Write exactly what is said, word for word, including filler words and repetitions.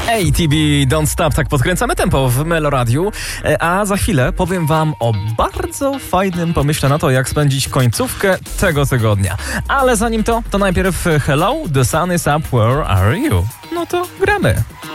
A T B Don't Stop, tak podkręcamy tempo w Meloradiu, a za chwilę powiem wam o bardzo fajnym pomyśle na to, jak spędzić końcówkę tego tygodnia. Ale zanim to, to najpierw hello, the sun is up, where are you? No to gramy.